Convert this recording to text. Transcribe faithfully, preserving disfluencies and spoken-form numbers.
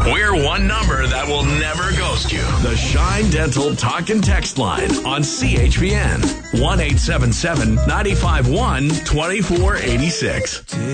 We're one number that will never ghost you. The Shine Dental Talk and Text Line on C H P N. one eight seven seven, nine five one, two four eight six.